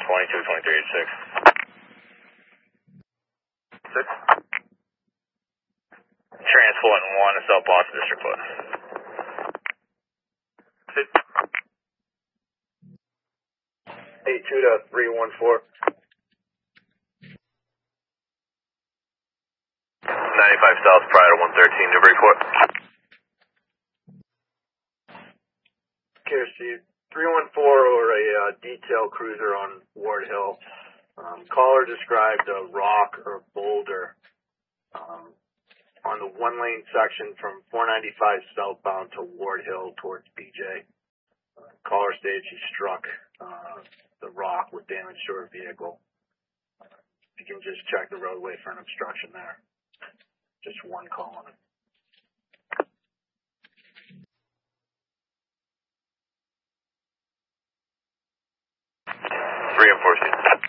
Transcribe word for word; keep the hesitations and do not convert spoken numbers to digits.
twenty-two twenty-three eight six. Six. Transport and one to South Boston District Court. Six. Eight two to three one four. ninety-five South prior to one thirteen Newburyport. Okay, Steve. three one four or a uh, detail cruiser on Ward Hill. Um, caller described a rock or boulder um, on the one-lane section from four ninety-five southbound to Ward Hill towards B J. Uh, caller stated she struck uh, the rock with damage to her vehicle. You can just check the roadway for an obstruction there. Just one call on it. Reinforcing.